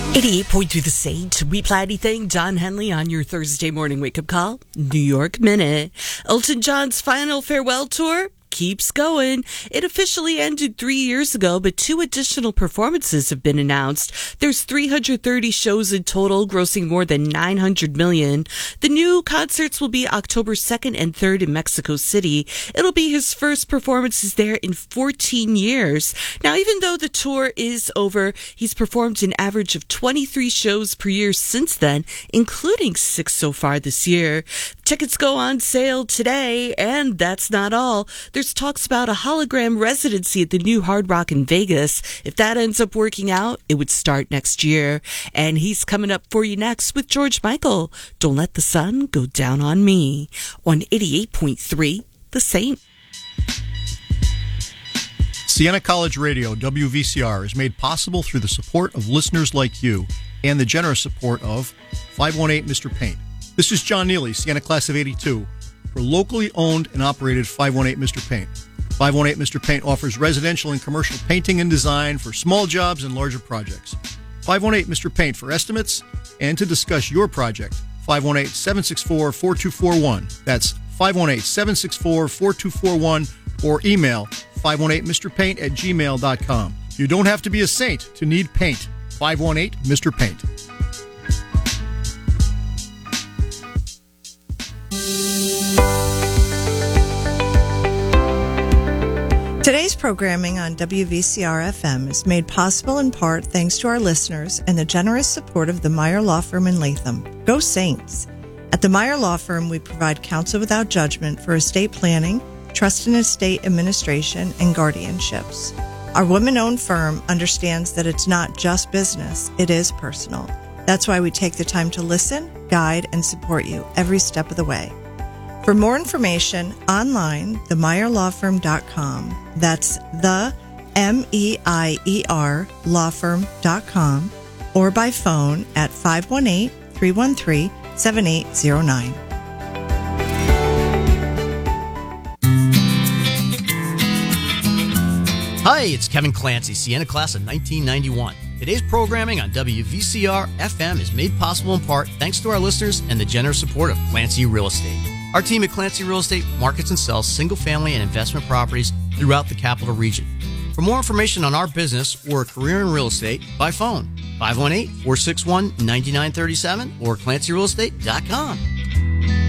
88.3 The Saint. We Play Anything. Don Henley on your Thursday morning wake-up call. New York Minute. Elton John's final farewell tour keeps going. It officially ended 3 years ago, but 2 additional performances have been announced. There's 330 shows in total, grossing more than $900 million. The new concerts will be October 2nd and 3rd in Mexico City. It'll be his first performances there in 14 years. Now, even though the tour is over, he's performed an average of 23 shows per year since then, including 6 so far this year. Tickets go on sale today, and that's not all. There's talks about a hologram residency at the new Hard Rock in Vegas. If that ends up working out, it would start next year. And he's coming up for you next with George Michael. Don't Let the Sun Go Down on Me on 88.3 The Saint. Siena College Radio, WVCR, is made possible through the support of listeners like you and the generous support of 518 Mr. Paint. This is John Neely, Siena Class of 82, for locally owned and operated 518 Mr. Paint. 518 Mr. Paint offers residential and commercial painting and design for small jobs and larger projects. 518 Mr. Paint for estimates and to discuss your project. 518-764-4241. That's 518-764-4241 or email 518mrpaint@gmail.com. You don't have to be a saint to need paint. 518 Mr. Paint. Today's programming on WVCR-FM is made possible in part thanks to our listeners and the generous support of the Meyer Law Firm in Latham. Go Saints! At the Meyer Law Firm, we provide counsel without judgment for estate planning, trust and estate administration, and guardianships. Our women-owned firm understands that it's not just business, it is personal. That's why we take the time to listen, guide, and support you every step of the way. For more information, online, themeyerlawfirm.com. That's the MEIER lawfirm.com or by phone at 518-313-7809. Hi, it's Kevin Clancy, Siena Class of 1991. Today's programming on WVCR-FM is made possible in part thanks to our listeners and the generous support of Clancy Real Estate. Our team at Clancy Real Estate markets and sells single-family and investment properties throughout the capital region. For more information on our business or a career in real estate, by phone, 518-461-9937 or clancyrealestate.com.